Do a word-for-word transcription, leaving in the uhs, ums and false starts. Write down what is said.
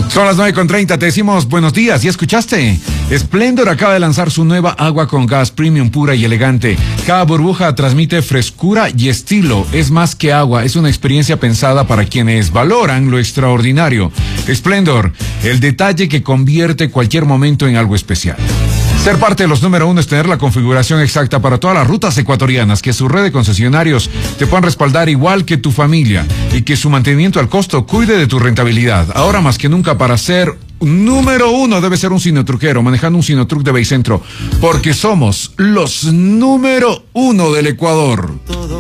Son las nueve con treinta, te decimos buenos días. ¿Ya escuchaste? Splendor acaba de lanzar su nueva agua con gas premium pura y elegante. Cada burbuja transmite frescura y estilo. Es más que agua, es una experiencia pensada para quienes valoran lo extraordinario. Splendor, el detalle que convierte cualquier momento en algo especial. Ser parte de los número uno es tener la configuración exacta para todas las rutas ecuatorianas, que su red de concesionarios te puedan respaldar igual que tu familia y que su mantenimiento al costo cuide de tu rentabilidad. Ahora más que nunca, para ser número uno debe ser un Sinotruquero, manejando un Sinotruc de Baycentro, porque somos los número uno del Ecuador.